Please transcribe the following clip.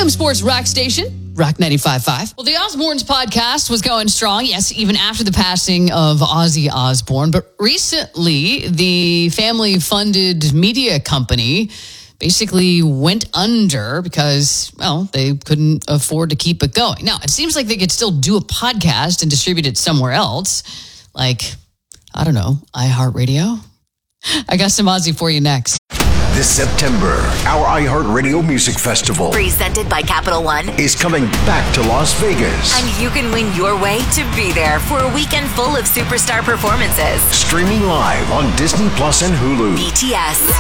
Boom Sports Rock Station, Rock 95.5. Well, the Osbournes podcast was going strong, yes, even after the passing of Ozzy Osbourne. But recently, the family-funded media company basically went under because, well, they couldn't afford to keep it going. Now, it seems like they could still do a podcast and distribute it somewhere else, like, I don't know, iHeartRadio? I got some Ozzy for you next. This September, our iHeartRadio Music Festival, presented by Capital One, is coming back to Las Vegas. And you can win your way to be there for a weekend full of superstar performances. Streaming live on Disney Plus and Hulu. BTS,